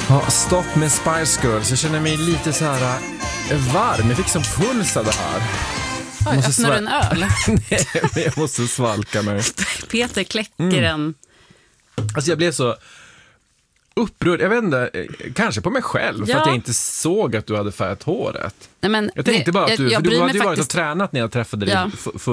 Ja, stopp med Spice Girls. Jag känner mig lite så här varm. Jag fick som puls av det här. Oj, öppnar du en öl? Nej, men jag måste svalka mig. Peter kläcker en. Alltså jag blev så upprörd. Jag vet inte, kanske på mig själv. För att jag inte såg att du hade färgat håret. Nej, men, jag tänkte bara att du hade ju varit faktiskt... och tränat när jag träffade dig